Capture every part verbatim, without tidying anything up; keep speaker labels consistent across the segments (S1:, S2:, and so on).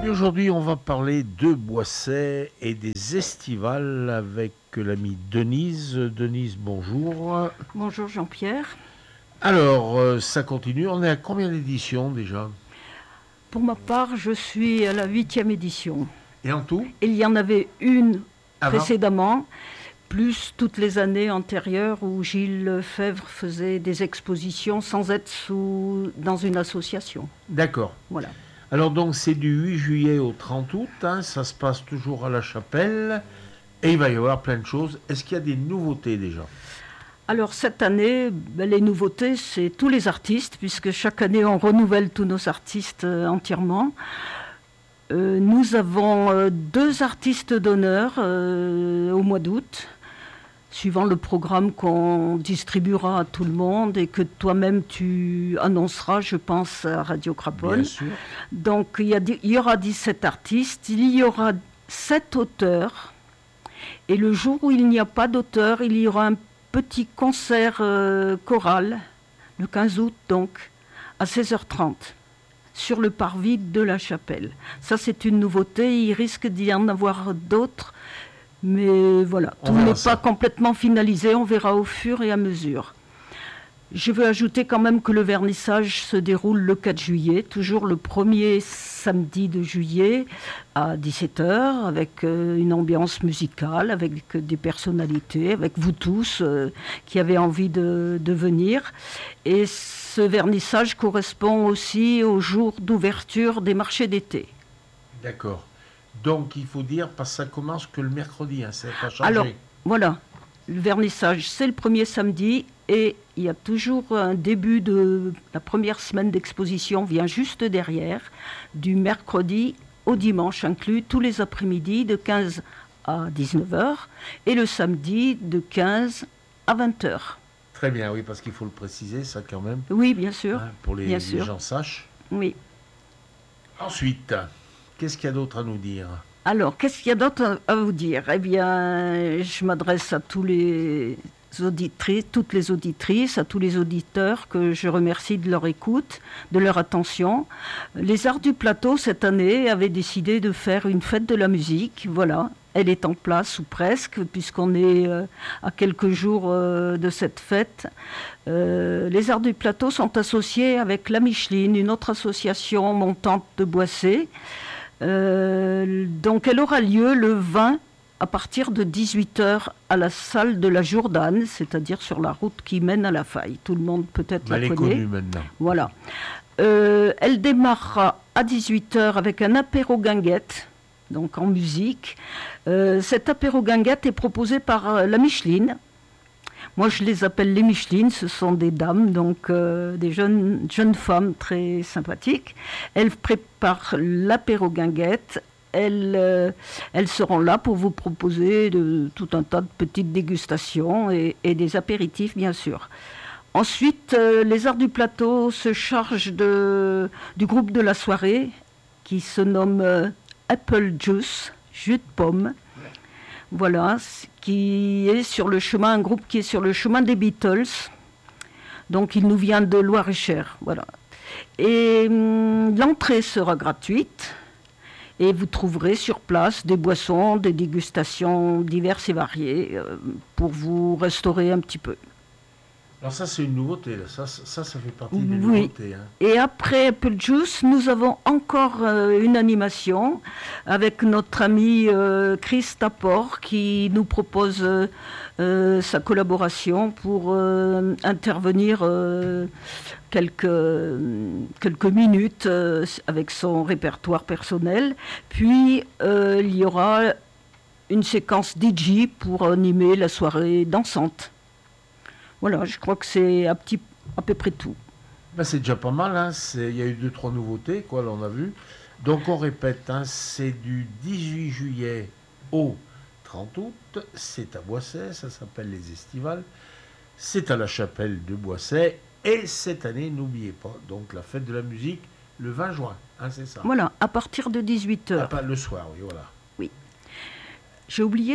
S1: aujourd'hui, on va parler de Boisset et des estivales avec l'amie Denise. Denise, bonjour.
S2: Bonjour Jean-Pierre.
S1: Alors, euh, ça continue. On est à combien d'éditions déjà?
S2: Pour ma part, je suis à la huitième édition.
S1: Et en tout?
S2: Il y en avait une
S1: Avant
S2: précédemment, plus toutes les années antérieures où Gilles Lefebvre faisait des expositions sans être sous, dans une association.
S1: D'accord.
S2: Voilà.
S1: Alors donc, c'est du huit juillet au trente août. Hein, ça se passe toujours à la Chapelle. Et il va y avoir plein de choses. Est-ce qu'il y a des nouveautés déjà?
S2: Alors cette année, ben, les nouveautés, c'est tous les artistes, puisque chaque année on renouvelle tous nos artistes euh, entièrement. Euh, nous avons euh, deux artistes d'honneur euh, au mois d'août, suivant le programme qu'on distribuera à tout le monde et que toi-même tu annonceras, je pense, à Radio Craponne.
S1: Bien sûr.
S2: Donc il y, a, il y aura dix-sept artistes, il y aura sept auteurs, et le jour où il n'y a pas d'auteur, il y aura un petit concert euh, choral, le quinze août donc, à seize heures trente. Sur le parvis de la Chapelle. Ça, c'est une nouveauté. Il risque d'y en avoir d'autres. Mais voilà,
S1: On
S2: tout
S1: verra
S2: n'est
S1: ça.
S2: pas complètement finalisé. On verra au fur et à mesure. Je veux ajouter quand même que le vernissage se déroule le quatre juillet, toujours le premier samedi de juillet à dix-sept heures, avec euh, une ambiance musicale, avec des personnalités, avec vous tous euh, qui avez envie de, de venir. Et ce vernissage correspond aussi au jour d'ouverture des marchés d'été.
S1: D'accord. Donc, il faut dire, parce que ça commence que le mercredi. Hein, ça n'a pas changé.
S2: Alors, voilà, le vernissage, c'est le premier samedi. Et il y a toujours un début de la première semaine d'exposition, vient juste derrière, du mercredi au dimanche inclus, tous les après-midi de quinze à dix-neuf heures, et le samedi de quinze à vingt heures.
S1: Très bien, oui, parce qu'il faut le préciser, ça quand même,
S2: Oui, bien sûr.
S1: hein, pour les,
S2: bien
S1: les
S2: sûr.
S1: gens sachent.
S2: Oui.
S1: Ensuite, qu'est-ce qu'il y a d'autre à nous dire?
S2: Alors, qu'est-ce qu'il y a d'autre à vous dire? Eh bien, je m'adresse à tous les auditrices, toutes les auditrices, à tous les auditeurs que je remercie de leur écoute, de leur attention. Les Arts du Plateau, cette année, avaient décidé de faire une fête de la musique. Voilà, elle est en place, ou presque, puisqu'on est euh, à quelques jours euh, de cette fête. Euh, les Arts du Plateau sont associés avec la Micheline, une autre association montante de Boisset. Euh, donc elle aura lieu le vingt à partir de dix-huit heures à la salle de la Jourdane, c'est-à-dire sur la route qui mène à la Faille. Tout le monde peut-être
S1: Elle
S2: la
S1: est
S2: connaît.
S1: connue maintenant.
S2: Voilà. Euh, elle démarrera à dix-huit heures avec un apéro guinguette, donc en musique. Euh, cet apéro guinguette est proposé par euh, la Micheline. Moi, je les appelle les Michelines, ce sont des dames, donc euh, des jeunes, jeunes femmes très sympathiques. Elles préparent l'apéro guinguette. Elles, euh, elles seront là pour vous proposer de, tout un tas de petites dégustations et, et des apéritifs, bien sûr. Ensuite, euh, les Arts du Plateau se chargent de, du groupe de la soirée qui se nomme euh, Apple Juice, jus de pomme. Voilà, qui est sur le chemin, un groupe qui est sur le chemin des Beatles. Donc il nous vient de Loir-et-Cher, voilà. Et hum, l'entrée sera gratuite. Et vous trouverez sur place des boissons, des dégustations diverses et variées euh, pour vous restaurer un petit peu.
S1: Alors ça, c'est une nouveauté. Là. Ça, ça, ça fait partie des
S2: Oui.
S1: nouveautés. Hein.
S2: Et après Apple Juice, nous avons encore euh, une animation avec notre ami euh, Chris Tapor qui nous propose euh, euh, sa collaboration pour euh, intervenir euh, quelques, quelques minutes euh, avec son répertoire personnel. Puis euh, il y aura une séquence D J pour animer la soirée dansante. Voilà, je crois que c'est à, petit, à peu près tout.
S1: Ben, c'est déjà pas mal. Hein. Il y a eu deux, trois nouveautés, quoi, là, on a vu. Donc, on répète, hein, c'est du dix-huit juillet au trente août. C'est à Boisset, ça s'appelle les Estivales. C'est à la Chapelle de Boisset. Et cette année, n'oubliez pas, donc la fête de la musique, le vingt juin, hein, c'est ça.
S2: Voilà, à partir de dix-huit heures.
S1: Ah, pas le soir, oui, voilà.
S2: Oui. J'ai oublié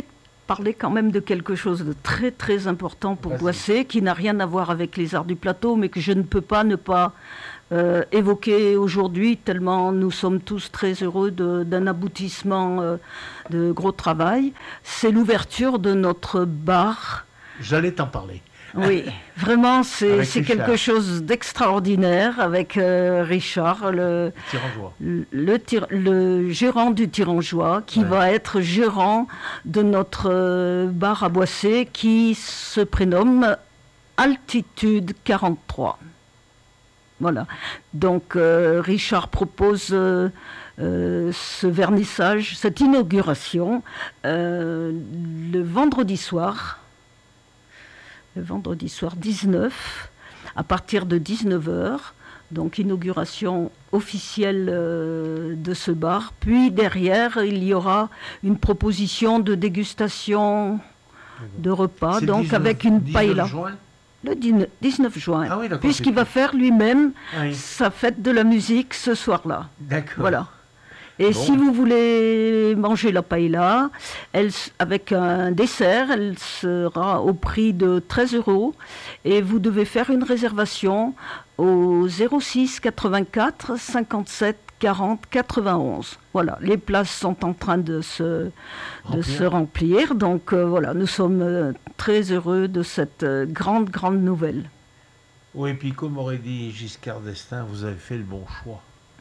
S2: parler quand même de quelque chose de très très important pour
S1: Vas-y.
S2: Boissé, qui n'a rien à voir avec les arts du plateau, mais que je ne peux pas ne pas euh, évoquer aujourd'hui, tellement nous sommes tous très heureux de- d'un aboutissement euh, de gros travail. C'est l'ouverture de notre bar.
S1: J'allais t'en parler.
S2: Oui, vraiment, c'est
S1: Avec
S2: c'est
S1: Richard.
S2: quelque chose d'extraordinaire avec euh, Richard, le,
S1: Tirangeois.
S2: le, tir- le gérant du Tirangeois, qui
S1: Ouais.
S2: va être gérant de notre euh, bar à Boissé, qui se prénomme Altitude quarante-trois. Voilà. Donc, euh, Richard propose euh, euh, ce vernissage, cette inauguration, euh, le vendredi soir. Le vendredi soir dix-neuf, à partir de dix-neuf heures, donc inauguration officielle euh, de ce bar. Puis derrière, il y aura une proposition de dégustation de repas,
S1: C'est
S2: donc
S1: dix-neuf
S2: avec une
S1: dix-neuf
S2: paella.
S1: juin.
S2: Le dix- dix-neuf juin,
S1: Ah oui, d'accord,
S2: puisqu'il
S1: c'est
S2: va
S1: tout.
S2: faire lui-même
S1: Ah oui.
S2: sa fête de la musique ce soir-là.
S1: D'accord.
S2: Voilà. Et
S1: Bon.
S2: si vous voulez manger la paella, elle, s- avec un dessert, elle sera au prix de treize euros. Et vous devez faire une réservation au zéro six quatre-vingt-quatre cinquante-sept quarante quatre-vingt-onze. Voilà, les places sont en train de se, de
S1: Remplir.
S2: se remplir. Donc euh, voilà, nous sommes euh, très heureux de cette euh, grande, grande nouvelle.
S1: Oui, et puis comme aurait dit Giscard d'Estaing, vous avez fait le bon choix.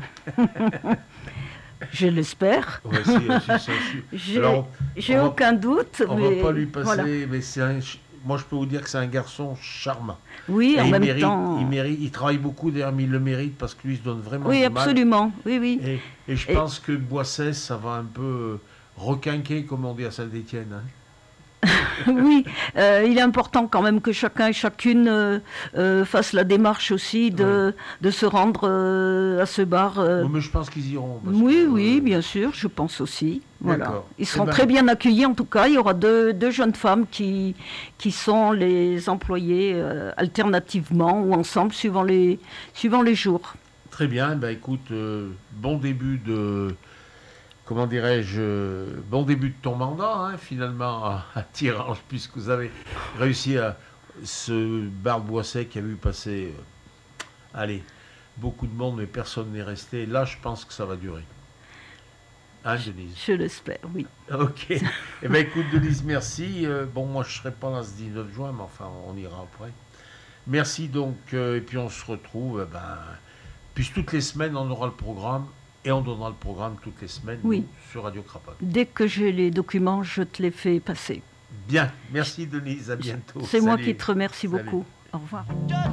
S2: Je l'espère.
S1: Ouais, si, si, si, si.
S2: J'ai
S1: Alors,
S2: j'ai
S1: on va-
S2: aucun doute.
S1: on
S2: mais
S1: va pas lui passer,
S2: voilà.
S1: mais c'est un ch- moi je peux vous dire que c'est un garçon charmant.
S2: Oui,
S1: Et
S2: en
S1: il
S2: même
S1: mérite,
S2: temps.
S1: il mérite, il travaille beaucoup d'ailleurs, mais il le mérite parce que lui il se donne vraiment
S2: Oui,
S1: du mal.
S2: absolument. Oui, oui.
S1: Et, et je
S2: Et-
S1: pense que Boissès, ça va un peu requinquer, comme on dit à Saint-Étienne. Hein.
S2: Oui, euh, il est important quand même que chacun et chacune euh, euh, fasse la démarche aussi de, de se rendre euh, à ce bar. euh.
S1: Oui, mais je pense qu'ils iront. parce
S2: Oui,
S1: que,
S2: oui,
S1: euh,
S2: bien sûr, je pense aussi. Voilà.
S1: D'accord.
S2: Ils
S1: Eh
S2: seront
S1: ben-
S2: très bien accueillis en tout cas. Il y aura deux, deux jeunes femmes qui, qui sont les employées euh, alternativement ou ensemble suivant les, suivant les jours.
S1: Très bien, ben écoute, euh, bon début de, comment dirais-je, euh, bon début de ton mandat, hein, finalement, à, à Tirange, puisque vous avez réussi à ce bar de Boissé qui a vu passer, euh, allez, beaucoup de monde, mais personne n'est resté. Là, je pense que ça va durer. Hein, Denise?
S2: Je l'espère, oui.
S1: Ok. Eh bien, écoute, Denise, merci. Euh, bon, moi, je ne serai pas là ce dix-neuf juin, mais enfin, on ira après. Merci donc, euh, et puis on se retrouve, eh ben, puis toutes les semaines, on aura le programme, et on donnera le programme toutes les semaines
S2: Oui.
S1: nous, sur Radio Crapaud.
S2: Dès que j'ai les documents, je te les fais passer.
S1: Bien, merci Denise, à bientôt.
S2: C'est moi
S1: Salut.
S2: qui te remercie
S1: Salut.
S2: beaucoup. Au revoir.